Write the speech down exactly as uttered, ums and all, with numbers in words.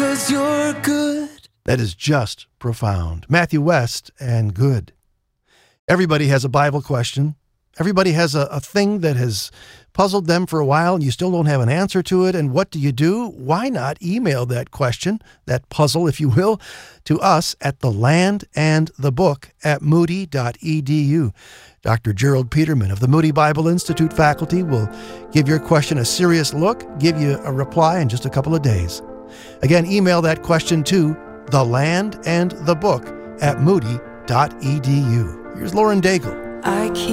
'cause you're good. That is just profound. Matthew West and good. Everybody has a Bible question. Everybody has a, a thing that has puzzled them for a while and you still don't have an answer to it. And what do you do? Why not email that question, that puzzle, if you will, to us at the land and the book at moody dot e d u. Doctor Gerald Peterman of the Moody Bible Institute faculty will give your question a serious look, give you a reply in just a couple of days. Again, email that question to the land and the book at moody dot e d u. Here's Lauren Daigle. I keep